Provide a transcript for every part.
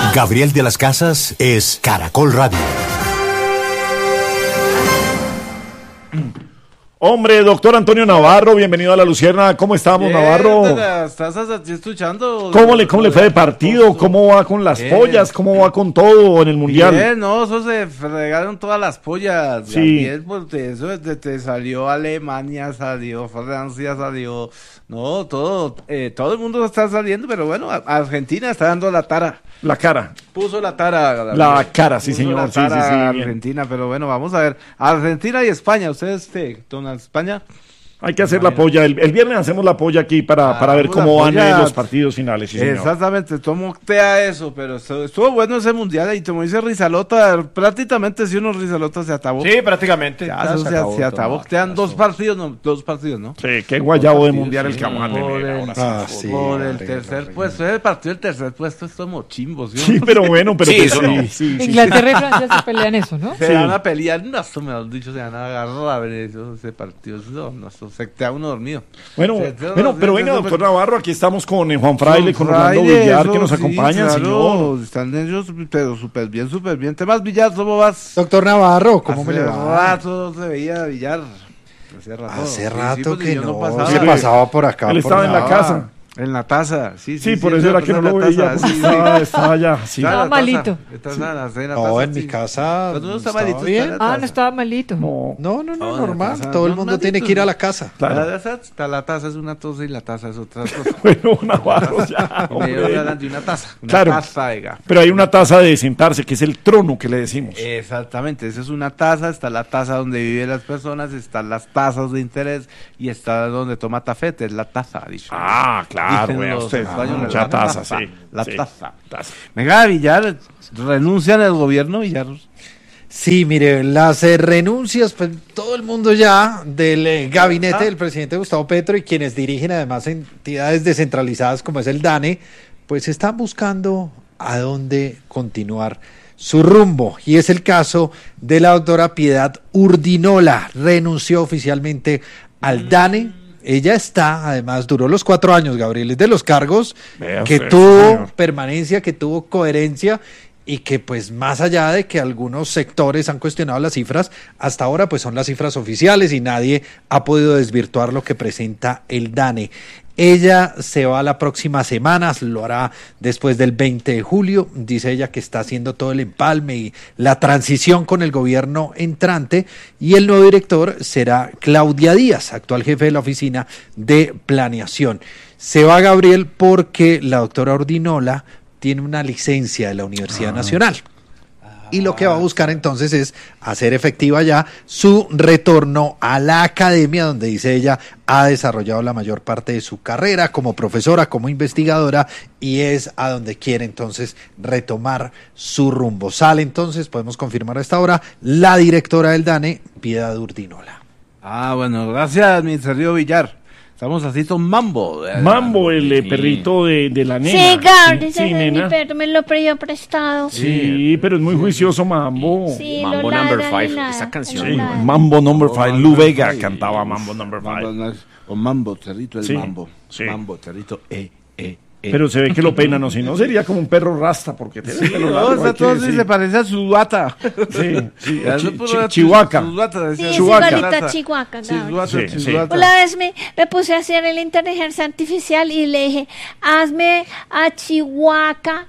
Gabriel de las Casas es Caracol Radio. Hombre, doctor Antonio Navarro, bienvenido a La Lucierna. ¿Cómo estamos, Navarro? ¿Estás escuchando? ¿Cómo le fue de partido? ¿Cómo va con las pollas? ¿Cómo va con todo en el Mundial? Bien, no, eso se fregaron todas las pollas. Sí. Gabriel, pues eso te salió Alemania, salió Francia, salió... No, todo el mundo está saliendo, pero bueno, Argentina está dando la tara. La cara. Puso la tara. Gabriel. La cara, sí, Puso señor. la Sí, tara sí, Argentina, pero bueno, vamos a ver. Argentina y España, ¿ustedes toman España? Hay que hacer la polla. El viernes hacemos la polla aquí para ver cómo van los partidos finales. Sí, señor. Exactamente, tomoctea eso, pero estuvo bueno ese mundial y como dice Rizalota, prácticamente si uno Rizalota se atabó. Sí, prácticamente. Ya, se ataboctean dos partidos, ¿no? Sí, qué guayabo de mundial el que vamos a Por tener el- ahora. Por el tercer puesto, el partido del tercer puesto es como chimbos. Sí, pero bueno, pero Sí, pues eso no. sí. Inglaterra y Francia se pelean eso, ¿no? Se Sí. van a pelear, no, esto me lo han dicho, se van a agarrar ese partido, no, eso se queda uno dormido. Bueno, pero venga, doctor Navarro, aquí estamos con Juan Fraile, con Fraile, Orlando Villar, eso que nos sí, acompañan, claro, señor. están ellos, pero súper bien. Temas Villar, ¿cómo vas? Doctor Navarro, ¿cómo me le Hace va? rato se veía Villar. Hace Hace rato porque que yo no pasaba. se pasaba por acá. Él por estaba en la nada. casa. En la taza, Sí, por eso era que no lo veía, porque estaba allá. Sí. Estaba malito. No, en mi casa Pero no está estaba malito, bien. está No estaba malito. No, No, No, en la normal. casa, Todo el no, mundo malito. tiene que ir a la casa. claro. La taza es una taza y la taza es otra cosa. Bueno, Navarro, ya, Me hombre. hablan de una taza. Una Claro. taza, oiga. Pero hay una taza de sentarse, que es el trono que le decimos. Exactamente, esa es una taza, está la taza donde viven las personas, están las tazas de interés y está donde toma tafete, es la taza. Dicho. Ah, claro, Dicen vea los usted. españoles, Mucha la taza, sí. La sí, taza. taza. Venga, Villar, renuncian al gobierno, Villar. Sí, mire, las renuncias, pues todo el mundo ya del gabinete del presidente Gustavo Petro y quienes dirigen además entidades descentralizadas como es el DANE, pues están buscando a dónde continuar su rumbo. Y es el caso de la doctora Piedad Urdinola, renunció oficialmente al DANE. Ella está, además, duró los 4 años, Gabriel, es de los cargos Vea que usted, tuvo señor. permanencia, que tuvo coherencia y que pues más allá de que algunos sectores han cuestionado las cifras, hasta ahora pues son las cifras oficiales y nadie ha podido desvirtuar lo que presenta el DANE. Ella se va la próxima semana, lo hará después del 20 de julio, dice ella que está haciendo todo el empalme y la transición con el gobierno entrante y el nuevo director será Claudia Díaz, actual jefe de la oficina de planeación. Se va Gabriel porque la doctora Urdinola tiene una licencia de la Universidad Nacional. Y lo que va a buscar entonces es hacer efectiva ya su retorno a la academia, donde dice ella ha desarrollado la mayor parte de su carrera como profesora, como investigadora, y es a donde quiere entonces retomar su rumbo. Sale entonces, podemos confirmar a esta hora, la directora del DANE, Piedad Urdinola. Ah, bueno, gracias, Ministerio Villar. Estamos así con Mambo. Mambo, el perrito de la nena. Sí, Gabriel, Sí, ese es mi nena. perro, me lo pidió prestado. Sí, pero es muy juicioso Mambo. Sí, Mambo lo Number ladra y 5, ladra, esa canción. Sí, lo ladra. Mambo Number 5. Mambo Lu Number Vega Five. cantaba Mambo Number 5. O Mambo, Cerrito, el Sí, Mambo. sí. Mambo, Cerrito, Pero se ve que lo peinan, o si no sería como un perro rasta, porque tiene el pelo largo, No, hay está que todo así, decir. se parece a su bata. Sí, Chihuahua. Chihuahua. Sí, es Chihuahua. igualita a Chihuahua, Gabriel. Sí, sí. Una vez me puse a hacer la inteligencia artificial y le dije, hazme a Chihuahua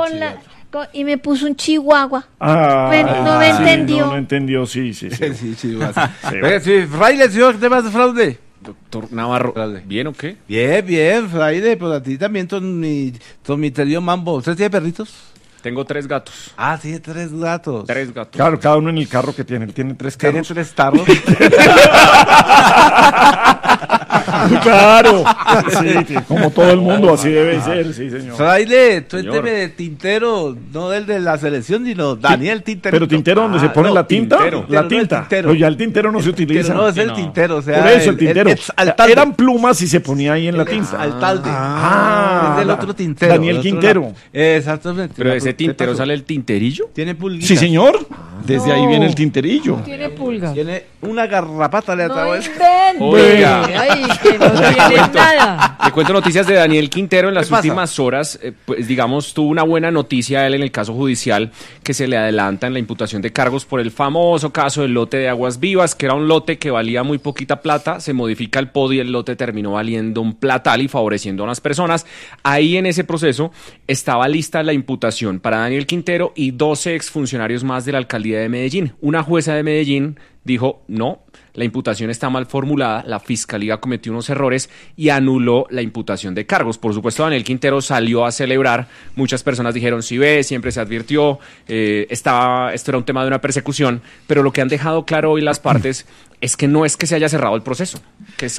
y me puso un Chihuahua. Ah, No me sí, entendió. No entendió, sí. Sí, Chihuahua. Sí, Sí, Fraile, señor, temas de fraude. Doctor Navarro, Dale. ¿bien o qué? Bien, Fraile, pues a ti también, ton mi querido Mambo. ¿Usted tiene perritos? Tengo 3 gatos. Ah, tiene 3 gatos. 3 gatos. Claro, cada uno en el carro que tiene. Él tiene 3 Tiene carros. 3 tarros. Claro. Sí, como todo el mundo, así debe ser, sí, señor. Fraile, tú Señor. de Tintero, no el de la selección, sino Daniel Tintero. Pero tintero donde se pone no, la tinta, tintero. la No, el tinta. tintero. Pero ya el tintero no se utiliza. No, es el No. Tintero, o sea. Por eso el tintero. alcalde. Eran plumas y se ponía ahí en la tinta. Alcalde. Ah, es del otro Tintero. Daniel del otro Quintero. lado. Exactamente. Pero de La ese protesta tintero sale el tinterillo. Tiene pulguitas. Sí, señor. Desde ahí viene el tinterillo. Tiene pulga. Tiene una garrapata le No atrapó. invente. Oiga. Ay, que no tiene nada. Le cuento noticias de Daniel Quintero en las ¿Qué pasa? últimas horas. Pues digamos, tuvo una buena noticia él en el caso judicial que se le adelanta en la imputación de cargos por el famoso caso del lote de Aguas Vivas, que era un lote que valía muy poquita plata. Se modifica el POD y el lote terminó valiendo un platal y favoreciendo a unas personas. Ahí en ese proceso estaba lista la imputación para Daniel Quintero y 12 exfuncionarios más de la alcaldía de Medellín. Una jueza de Medellín dijo, no, la imputación está mal formulada, la fiscalía cometió unos errores y anuló la imputación de cargos. Por supuesto, Daniel Quintero salió a celebrar, muchas personas dijeron, si ve, siempre se advirtió, esto era un tema de una persecución, pero lo que han dejado claro hoy las partes es que no es que se haya cerrado el proceso, que